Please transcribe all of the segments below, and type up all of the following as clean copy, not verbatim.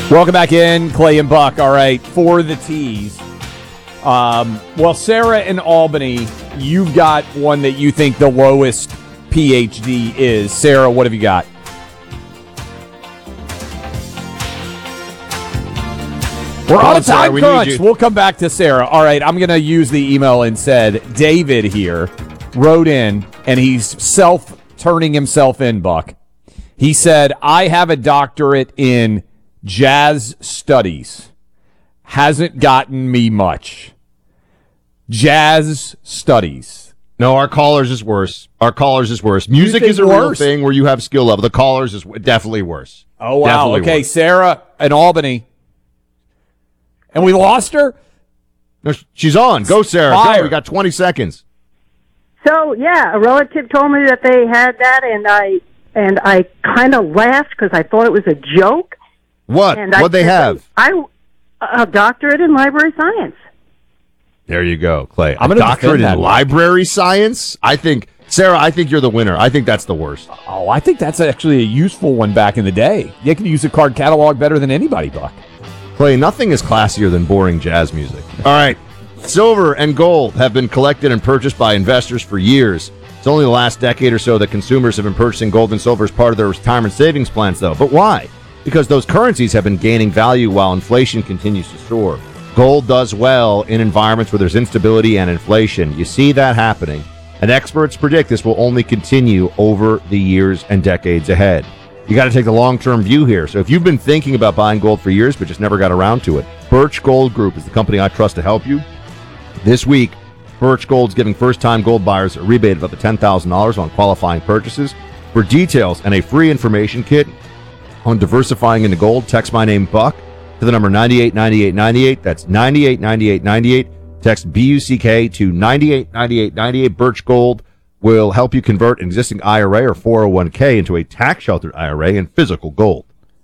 Welcome back in, Clay and Buck. All right, for the teas. Well, Sarah in Albany, you've got one that you think the lowest PhD is. Sarah, what have you got? We're on a time crunch. We'll come back to Sarah. All right, I'm going to use the email instead. David here wrote in, and he's turning himself in, Buck. He said, I have a doctorate in jazz studies. Hasn't gotten me much. Jazz studies. No, our callers is worse. Music is a real thing where you have skill level. The callers is definitely worse. Oh, wow. Definitely okay, worse. Sarah in Albany. And we lost her? No, she's on. Go, Sarah. Fire. Go. We got 20 seconds. So, yeah, a relative told me that they had that, and I kind of laughed because I thought it was a joke. What? What'd they have? A doctorate in library science. There you go, Clay. I'm a gonna doctorate in library science? Sarah, I think you're the winner. I think that's the worst. Oh, I think that's actually a useful one back in the day. You can use a card catalog better than anybody, Buck. Clay, nothing is classier than boring jazz music. All right. Silver and gold have been collected and purchased by investors for years. It's only the last decade or so that consumers have been purchasing gold and silver as part of their retirement savings plans, though. But why? Because those currencies have been gaining value while inflation continues to soar. Gold does well in environments where there's instability and inflation. You see that happening. And experts predict this will only continue over the years and decades ahead. You got to take the long-term view here. So if you've been thinking about buying gold for years but just never got around to it, Birch Gold Group is the company I trust to help you. This week, Birch Gold's giving first-time gold buyers a rebate of up to $10,000 on qualifying purchases. For details and a free information kit on diversifying into gold, text my name, Buck, to the number 989898. That's 989898. Text BUCK to 989898. Birch Gold will help you convert an existing IRA or 401k into a tax-sheltered IRA in physical gold.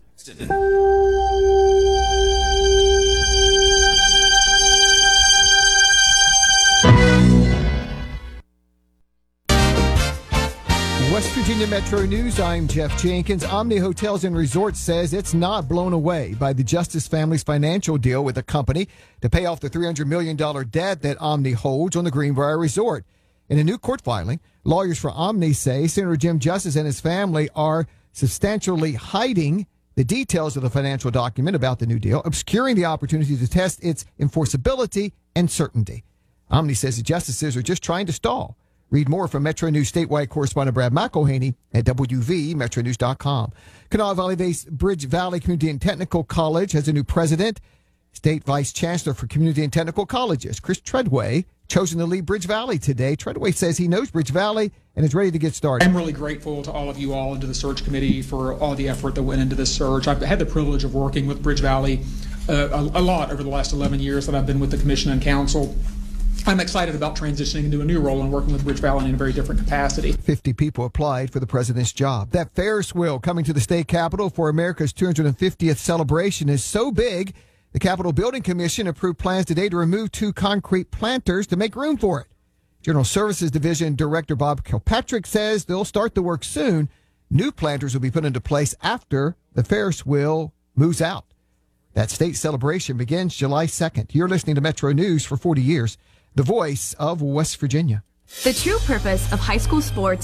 West Virginia Metro News, I'm Jeff Jenkins. Omni Hotels and Resorts says it's not blown away by the Justice family's financial deal with the company to pay off the $300 million debt that Omni holds on the Greenbrier Resort. In a new court filing, lawyers for Omni say Senator Jim Justice and his family are substantially hiding the details of the financial document about the new deal, obscuring the opportunity to test its enforceability and certainty. Omni says the justices are just trying to stall. Read more from Metro News statewide correspondent Brad McElhaney at WVMetroNews.com. Kanawha Valley-based Bridge Valley Community and Technical College has a new president. State Vice Chancellor for Community and Technical Colleges, Chris Treadway, chosen to lead Bridge Valley today. Treadway says he knows Bridge Valley and is ready to get started. I'm really grateful to all of you all and to the search committee for all the effort that went into this search. I've had the privilege of working with Bridge Valley a lot over the last 11 years that I've been with the Commission and Council. I'm excited about transitioning into a new role and working with Bridge Valley in a very different capacity. 50 people applied for the president's job. That Ferris wheel coming to the state capitol for America's 250th celebration is so big, the Capitol Building Commission approved plans today to remove 2 concrete planters to make room for it. General Services Division Director Bob Kilpatrick says they'll start the work soon. New planters will be put into place after the Ferris wheel moves out. That state celebration begins July 2nd. You're listening to Metro News for 40 years. The voice of West Virginia. The true purpose of high school sports